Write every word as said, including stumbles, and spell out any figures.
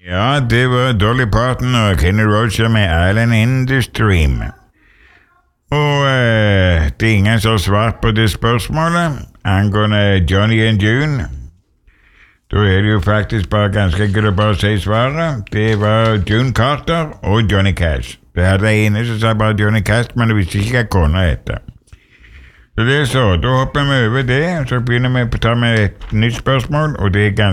Ja, det var Dolly Parton og Kenny Roger med Island in the Stream. Og uh, det er ingen som har svart på det spørsmålet angående Johnny and June. Da er det jo faktisk bare ganske enkelt å bare si svaret. Det var June Carter og Johnny Cash. Det hadde det ene som sa bare Johnny Cash, men det visste ikke hva kona heter. Så det er så, da hopper vi over det, og så begynner vi å ta med et nytt spørsmål, og det er ganske